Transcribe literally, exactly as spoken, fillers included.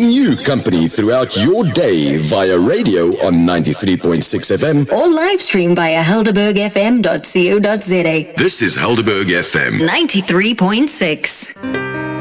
keeping you company throughout your day via radio on ninety-three point six F M or live stream via helderberg f m dot co dot z a. This is Helderberg F M ninety-three point six.